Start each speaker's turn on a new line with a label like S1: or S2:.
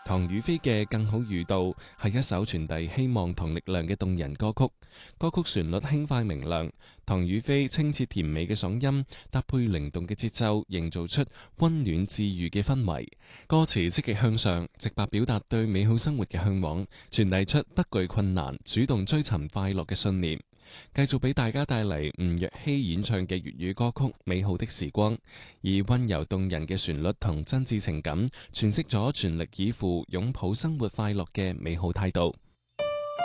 S1: 唐雨霏嘅《更好遇到》係一首傳遞希望同力量嘅動人歌曲。歌曲旋律輕快明亮，唐雨霏清澈甜美嘅嗓音搭配靈動嘅節奏，營造出溫暖治愈嘅氛圍。歌詞積極向上，直白表達對美好生活嘅向往，傳遞出不懼困難、主動追尋快樂嘅信念。繼續俾大家帶嚟吳若希演唱嘅粵語歌曲《美好的時光》，以溫柔動人嘅旋律同真摯情感，詮釋咗全力以赴擁抱生活快樂嘅美好態度。